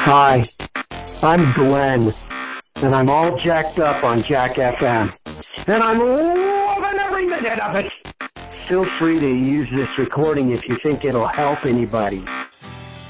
Hi, I'm Glenn, and I'm all jacked up on Jack FM, and I'm loving every minute of it. Feel free to use this recording if you think it'll help anybody.